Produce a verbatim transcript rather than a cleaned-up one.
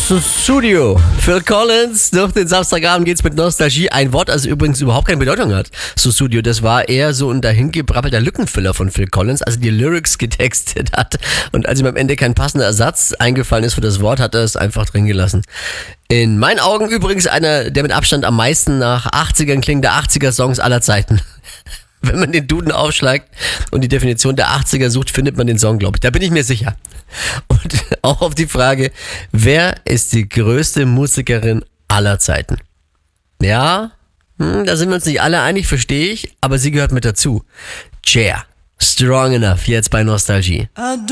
Studio. Phil Collins, durch den Samstagabend geht's mit Nostalgie. Ein Wort, das übrigens überhaupt keine Bedeutung hat. Studio, das war eher so ein dahingebrabbelter Lückenfüller von Phil Collins, als er die Lyrics getextet hat. Und als ihm am Ende kein passender Ersatz eingefallen ist für das Wort, hat er es einfach drin gelassen. In meinen Augen übrigens einer, der mit Abstand am meisten nach achtzigern klingende achtziger-Songs aller Zeiten. Wenn man den Duden aufschlägt und die Definition der achtziger sucht, findet man den Song, glaube ich. Da bin ich mir sicher. Und auch auf die Frage, wer ist die größte Musikerin aller Zeiten? Ja, hm, da sind wir uns nicht alle einig, verstehe ich, aber sie gehört mit dazu. Cher, Strong Enough, jetzt bei Nostalgie.